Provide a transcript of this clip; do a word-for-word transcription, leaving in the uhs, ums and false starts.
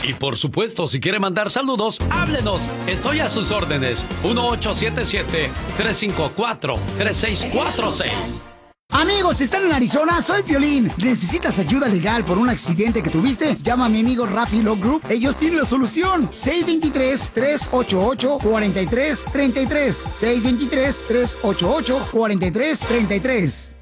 Y por supuesto, si quiere mandar saludos, háblenos. Estoy a sus órdenes. uno ocho siete siete, tres cinco cuatro, tres seis cuatro seis. Amigos, ¿están en Arizona? Soy Piolín. ¿Necesitas ayuda legal por un accidente que tuviste? Llama a mi amigo Rafi Law Group. Ellos tienen la solución. seis dos tres, tres ocho ocho, cuatro tres tres tres. seis dos tres, tres ocho ocho, cuatro tres tres tres.